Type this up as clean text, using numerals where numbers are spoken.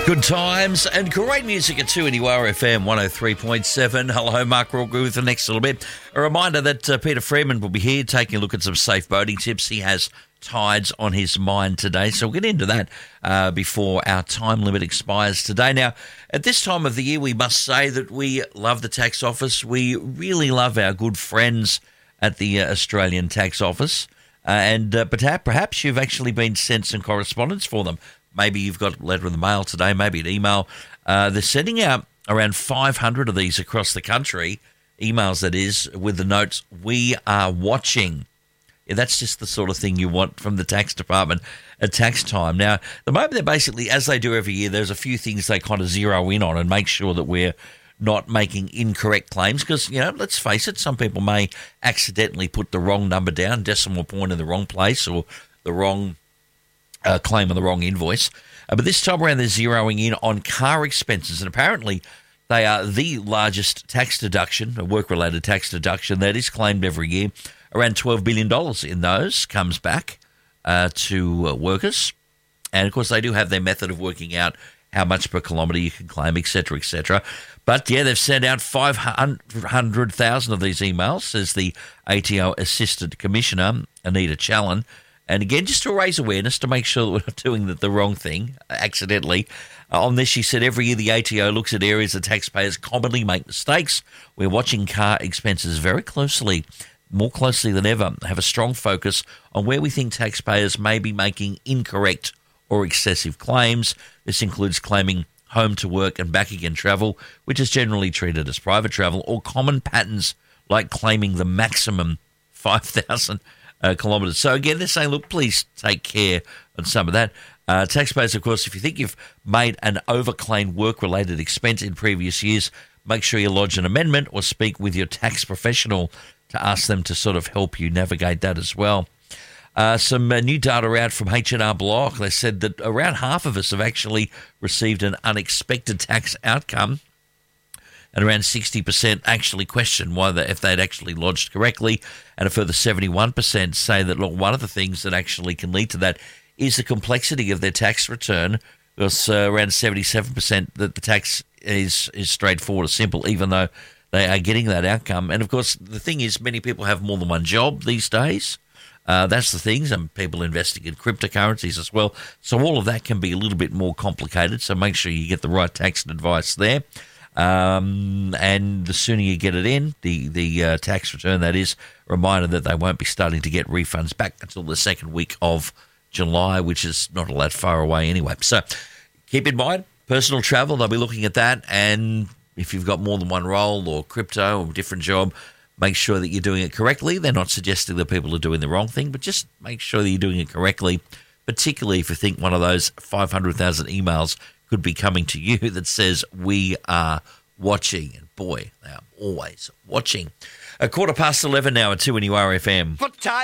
Good times and great music at 2NURFM 103.7. Hello, Mark Rawgoo with the next little bit. A reminder that Peter Freeman will be here taking a look at some safe boating tips. He has tides on his mind today, so we'll get into that before our time limit expires today. Now, at this time of the year, we must say that we love the tax office. We really love our good friends at the Australian Tax Office, but perhaps you've actually been sent some correspondence for them. Maybe you've got a letter in the mail today, maybe an email. They're sending out around 500 of these across the country, emails that is, with the notes, "We are watching." Yeah, that's just the sort of thing you want from the tax department at tax time. Now, the moment they're basically, as they do every year, there's a few things they kind of zero in on and make sure that we're not making incorrect claims because, let's face it, some people may accidentally put the wrong number down, decimal point in the wrong place or the wrong claim on the wrong invoice. But this time around, they're zeroing in on car expenses, and apparently they are the largest tax deduction, a work-related tax deduction that is claimed every year. Around $12 billion in those comes back to workers. And, of course, they do have their method of working out how much per kilometre you can claim, etc., etc. But, yeah, they've sent out 500,000 of these emails, says the ATO Assistant Commissioner, Anita Challen. And again, just to raise awareness, to make sure that we're not doing the wrong thing accidentally. On this, she said, every year the ATO looks at areas that taxpayers commonly make mistakes. We're watching car expenses very closely, more closely than ever, have a strong focus on where we think taxpayers may be making incorrect or excessive claims. This includes claiming home to work and back again travel, which is generally treated as private travel, or common patterns like claiming the maximum 5,000 kilometres. So again, they're saying, look, please take care on some of that. Taxpayers, of course, if you think you've made an overclaimed work-related expense in previous years, make sure you lodge an amendment or speak with your tax professional to ask them to sort of help you navigate that as well. Some new data out from H&R Block. They said that around half of us have actually received an unexpected tax outcome, and around 60% actually question if they'd actually lodged correctly, and a further 71% say that, look, one of the things that actually can lead to that is the complexity of their tax return, because around 77% that the tax is straightforward or simple, even though they are getting that outcome. And, of course, the thing is many people have more than one job these days. That's the thing. Some people investing in cryptocurrencies as well. So all of that can be a little bit more complicated, so make sure you get the right tax advice there. And the sooner you get it in, the tax return, that is, reminder that they won't be starting to get refunds back until the second week of July, which is not all that far away anyway. So keep in mind, personal travel, they'll be looking at that. And if you've got more than one role or crypto or a different job, make sure that you're doing it correctly. They're not suggesting that people are doing the wrong thing, but just make sure that you're doing it correctly, particularly if you think one of those 500,000 emails could be coming to you that says, "We are watching." And boy, they are always watching. 11:15 now at 2NURFM.